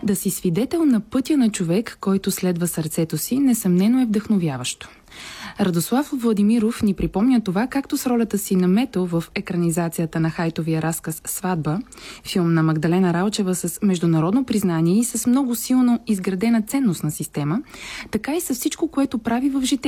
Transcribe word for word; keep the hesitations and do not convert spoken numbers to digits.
Да си свидетел на пътя на човек, който следва сърцето си, несъмнено е вдъхновяващо. Радослав Владимиров ни припомня това, както с ролята си на Мето в екранизацията на хайтовия разказ "Сватба", филм на Магдалена Ралчева с международно признание и с много силно изградена ценностна система, така и с всичко, което прави в житейския